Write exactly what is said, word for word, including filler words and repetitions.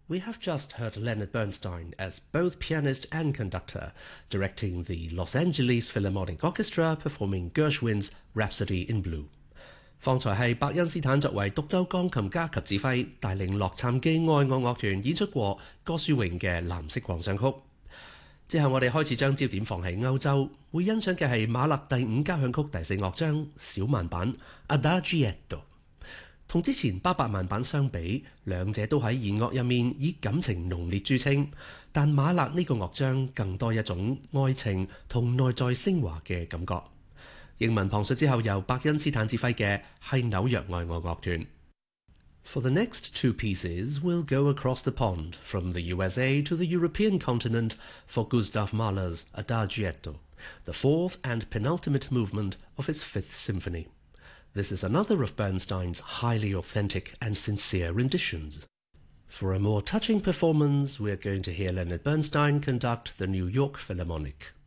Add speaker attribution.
Speaker 1: We have just heard Leonard Bernstein as both pianist and conductor, directing the Los Angeles Philharmonic Orchestra performing Gershwin's Rhapsody in Blue。方才係伯恩斯坦作為獨奏鋼琴家及指揮，帶領洛杉磯愛樂樂團演出過歌舒榮嘅藍色狂想曲。之後我哋開始將焦點放喺歐洲，會欣賞嘅係馬勒第五交響曲第四樂章小慢板 Adagietto。同之前巴伯曼版相比，兩者都喺弦樂入面以感情濃烈著稱，但馬勒呢個樂章更多一種愛情同內在昇華嘅感覺。英文旁述之後，由伯恩斯坦指揮嘅係紐約愛樂樂團。For the next two pieces, we'll go across the pond from the U S A to the European continent for Gustav Mahler's Adagietto, the fourth and penultimate movement of his Fifth Symphony. This is another of Bernstein's highly authentic and sincere renditions. For a more touching performance, we're going to hear Leonard Bernstein conduct the New York Philharmonic.